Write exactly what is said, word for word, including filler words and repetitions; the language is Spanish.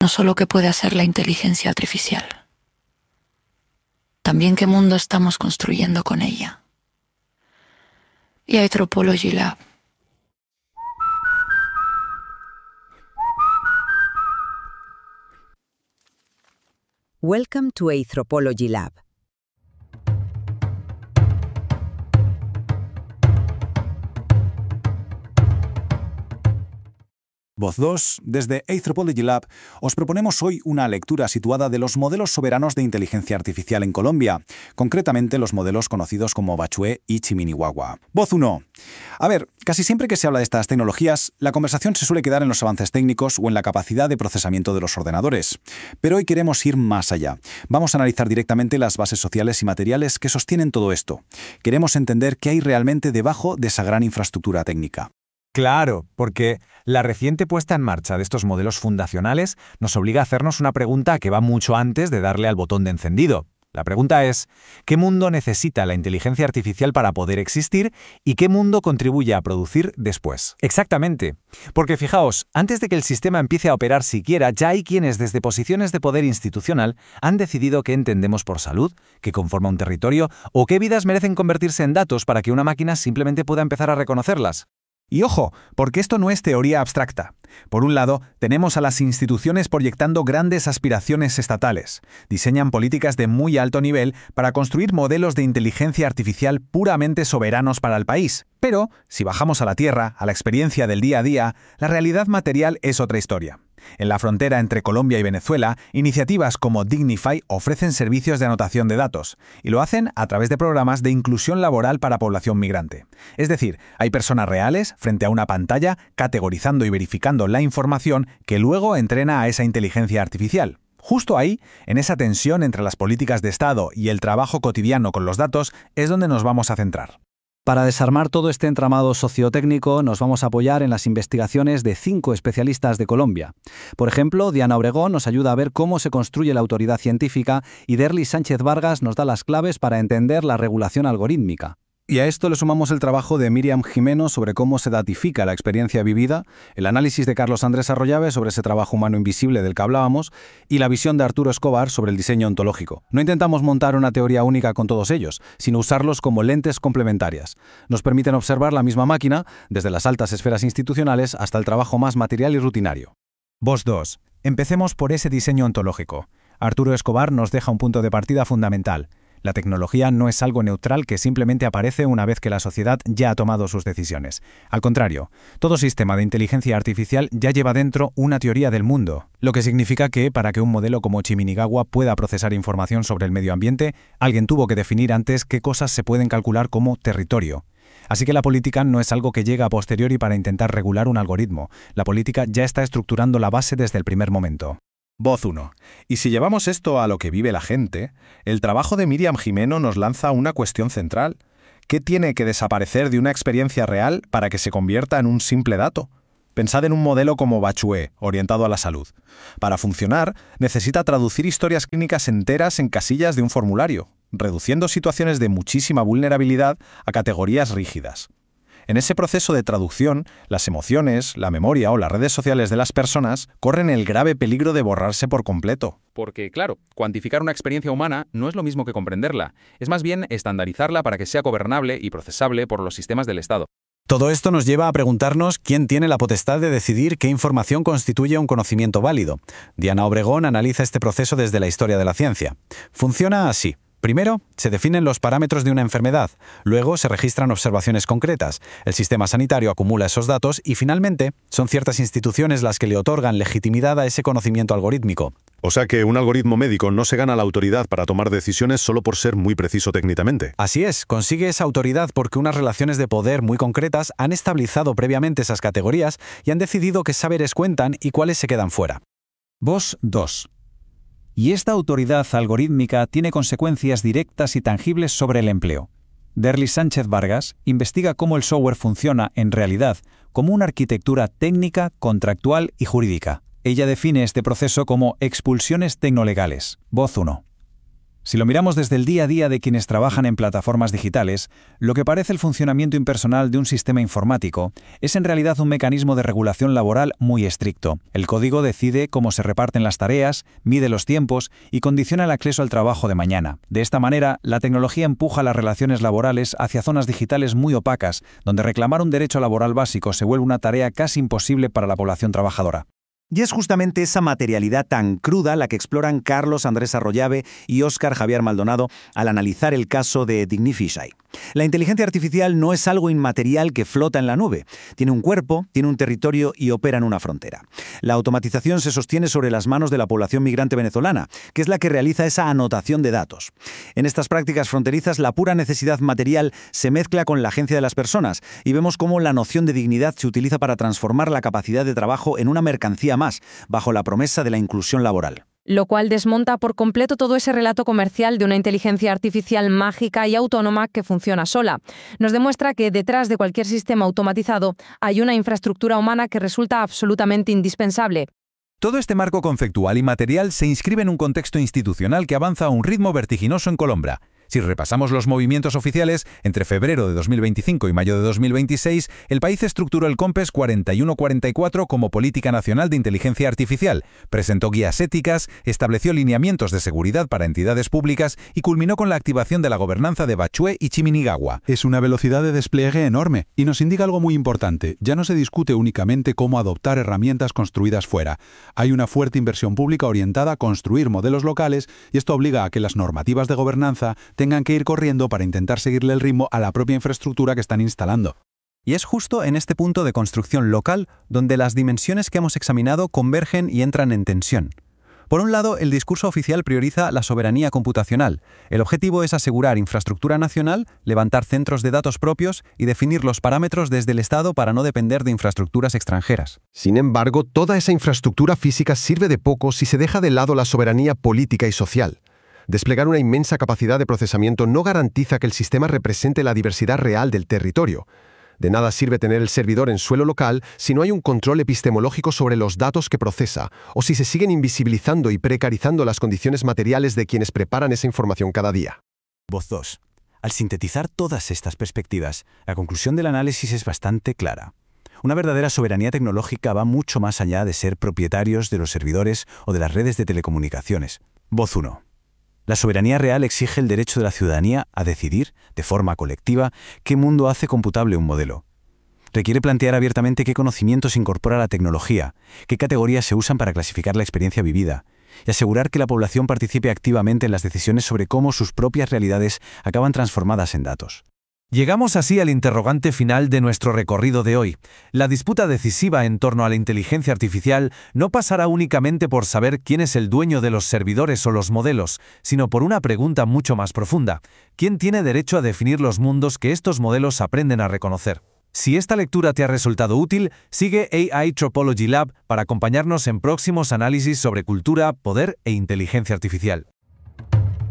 No solo qué puede hacer la inteligencia artificial, también qué mundo estamos construyendo con ella. Y Anthropology Lab. Welcome to Anthropology Lab. Voz dos, desde Anthropology Lab, os proponemos hoy una lectura situada de los modelos soberanos de inteligencia artificial en Colombia, concretamente los modelos conocidos como Bachué y Chiminihuahua. Voz uno. A ver, casi siempre que se habla de estas tecnologías, la conversación se suele quedar en los avances técnicos o en la capacidad de procesamiento de los ordenadores. Pero hoy queremos ir más allá. Vamos a analizar directamente las bases sociales y materiales que sostienen todo esto. Queremos entender qué hay realmente debajo de esa gran infraestructura técnica. Claro, porque la reciente puesta en marcha de estos modelos fundacionales nos obliga a hacernos una pregunta que va mucho antes de darle al botón de encendido. La pregunta es, ¿qué mundo necesita la inteligencia artificial para poder existir y qué mundo contribuye a producir después? Exactamente, porque fijaos, antes de que el sistema empiece a operar siquiera, ya hay quienes desde posiciones de poder institucional han decidido qué entendemos por salud, qué conforma un territorio o qué vidas merecen convertirse en datos para que una máquina simplemente pueda empezar a reconocerlas. Y ojo, porque esto no es teoría abstracta. Por un lado, tenemos a las instituciones proyectando grandes aspiraciones estatales. Diseñan políticas de muy alto nivel para construir modelos de inteligencia artificial puramente soberanos para el país. Pero, si bajamos a la tierra, a la experiencia del día a día, la realidad material es otra historia. En la frontera entre Colombia y Venezuela, iniciativas como Dignify ofrecen servicios de anotación de datos, y lo hacen a través de programas de inclusión laboral para población migrante. Es decir, hay personas reales frente a una pantalla categorizando y verificando la información que luego entrena a esa inteligencia artificial. Justo ahí, en esa tensión entre las políticas de Estado y el trabajo cotidiano con los datos, es donde nos vamos a centrar. Para desarmar todo este entramado sociotécnico, nos vamos a apoyar en las investigaciones de cinco especialistas de Colombia. Por ejemplo, Diana Obregón nos ayuda a ver cómo se construye la autoridad científica y Derlis Sánchez Vargas nos da las claves para entender la regulación algorítmica. Y a esto le sumamos el trabajo de Miriam Jimeno sobre cómo se datifica la experiencia vivida, el análisis de Carlos Andrés Arroyave sobre ese trabajo humano invisible del que hablábamos y la visión de Arturo Escobar sobre el diseño ontológico. No intentamos montar una teoría única con todos ellos, sino usarlos como lentes complementarias. Nos permiten observar la misma máquina, desde las altas esferas institucionales hasta el trabajo más material y rutinario. Voz dos. Empecemos por ese diseño ontológico. Arturo Escobar nos deja un punto de partida fundamental. La tecnología no es algo neutral que simplemente aparece una vez que la sociedad ya ha tomado sus decisiones. Al contrario, todo sistema de inteligencia artificial ya lleva dentro una teoría del mundo, lo que significa que, para que un modelo como Chiminihuahua pueda procesar información sobre el medio ambiente, alguien tuvo que definir antes qué cosas se pueden calcular como territorio. Así que la política no es algo que llega a posteriori para intentar regular un algoritmo. La política ya está estructurando la base desde el primer momento. Voz uno. Y si llevamos esto a lo que vive la gente, el trabajo de Miriam Jimeno nos lanza una cuestión central. ¿Qué tiene que desaparecer de una experiencia real para que se convierta en un simple dato? Pensad en un modelo como Bachué, orientado a la salud. Para funcionar, necesita traducir historias clínicas enteras en casillas de un formulario, reduciendo situaciones de muchísima vulnerabilidad a categorías rígidas. En ese proceso de traducción, las emociones, la memoria o las redes sociales de las personas corren el grave peligro de borrarse por completo. Porque, claro, cuantificar una experiencia humana no es lo mismo que comprenderla. Es más bien estandarizarla para que sea gobernable y procesable por los sistemas del Estado. Todo esto nos lleva a preguntarnos quién tiene la potestad de decidir qué información constituye un conocimiento válido. Diana Obregón analiza este proceso desde la historia de la ciencia. Funciona así. Primero, se definen los parámetros de una enfermedad, luego se registran observaciones concretas, el sistema sanitario acumula esos datos y finalmente son ciertas instituciones las que le otorgan legitimidad a ese conocimiento algorítmico. O sea que un algoritmo médico no se gana la autoridad para tomar decisiones solo por ser muy preciso técnicamente. Así es, consigue esa autoridad porque unas relaciones de poder muy concretas han estabilizado previamente esas categorías y han decidido qué saberes cuentan y cuáles se quedan fuera. Voz dos. Y esta autoridad algorítmica tiene consecuencias directas y tangibles sobre el empleo. Derlis Sánchez Vargas investiga cómo el software funciona en realidad como una arquitectura técnica, contractual y jurídica. Ella define este proceso como expulsiones tecnolegales. Voz uno. Si lo miramos desde el día a día de quienes trabajan en plataformas digitales, lo que parece el funcionamiento impersonal de un sistema informático es en realidad un mecanismo de regulación laboral muy estricto. El código decide cómo se reparten las tareas, mide los tiempos y condiciona el acceso al trabajo de mañana. De esta manera, la tecnología empuja las relaciones laborales hacia zonas digitales muy opacas, donde reclamar un derecho laboral básico se vuelve una tarea casi imposible para la población trabajadora. Y es justamente esa materialidad tan cruda la que exploran Carlos Andrés Arroyave y Óscar Javier Maldonado al analizar el caso de Dignify. La inteligencia artificial no es algo inmaterial que flota en la nube. Tiene un cuerpo, tiene un territorio y opera en una frontera. La automatización se sostiene sobre las manos de la población migrante venezolana, que es la que realiza esa anotación de datos. En estas prácticas fronterizas, la pura necesidad material se mezcla con la agencia de las personas y vemos cómo la noción de dignidad se utiliza para transformar la capacidad de trabajo en una mercancía más, bajo la promesa de la inclusión laboral. Lo cual desmonta por completo todo ese relato comercial de una inteligencia artificial mágica y autónoma que funciona sola. Nos demuestra que detrás de cualquier sistema automatizado hay una infraestructura humana que resulta absolutamente indispensable. Todo este marco conceptual y material se inscribe en un contexto institucional que avanza a un ritmo vertiginoso en Colombia. Si repasamos los movimientos oficiales, entre febrero de dos mil veinticinco y mayo de dos mil veintiséis, el país estructuró el COMPES cuarenta y uno cuarenta y cuatro como Política Nacional de Inteligencia Artificial, presentó guías éticas, estableció lineamientos de seguridad para entidades públicas y culminó con la activación de la gobernanza de Bachué y Chiminigagua. Es una velocidad de despliegue enorme y nos indica algo muy importante. Ya no se discute únicamente cómo adoptar herramientas construidas fuera. Hay una fuerte inversión pública orientada a construir modelos locales y esto obliga a que las normativas de gobernanza tengan que ir corriendo para intentar seguirle el ritmo a la propia infraestructura que están instalando. Y es justo en este punto de construcción local donde las dimensiones que hemos examinado convergen y entran en tensión. Por un lado, el discurso oficial prioriza la soberanía computacional. El objetivo es asegurar infraestructura nacional, levantar centros de datos propios y definir los parámetros desde el Estado para no depender de infraestructuras extranjeras. Sin embargo, toda esa infraestructura física sirve de poco si se deja de lado la soberanía política y social. Desplegar una inmensa capacidad de procesamiento no garantiza que el sistema represente la diversidad real del territorio. De nada sirve tener el servidor en suelo local si no hay un control epistemológico sobre los datos que procesa, o si se siguen invisibilizando y precarizando las condiciones materiales de quienes preparan esa información cada día. Voz dos. Al sintetizar todas estas perspectivas, la conclusión del análisis es bastante clara. Una verdadera soberanía tecnológica va mucho más allá de ser propietarios de los servidores o de las redes de telecomunicaciones. Voz uno. La soberanía real exige el derecho de la ciudadanía a decidir, de forma colectiva, qué mundo hace computable un modelo. Requiere plantear abiertamente qué conocimientos incorpora la tecnología, qué categorías se usan para clasificar la experiencia vivida, y asegurar que la población participe activamente en las decisiones sobre cómo sus propias realidades acaban transformadas en datos. Llegamos así al interrogante final de nuestro recorrido de hoy. La disputa decisiva en torno a la inteligencia artificial no pasará únicamente por saber quién es el dueño de los servidores o los modelos, sino por una pregunta mucho más profunda. ¿Quién tiene derecho a definir los mundos que estos modelos aprenden a reconocer? Si esta lectura te ha resultado útil, sigue A I Tropology Lab para acompañarnos en próximos análisis sobre cultura, poder e inteligencia artificial.